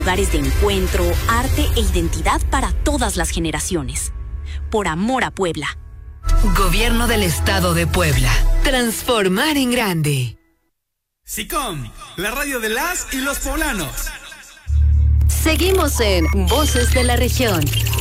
Lugares de encuentro, arte e identidad para todas las generaciones. Por amor a Puebla. Gobierno del Estado de Puebla. Transformar en grande. SICOM, la radio de las y los poblanos. Seguimos en Voces de la Región.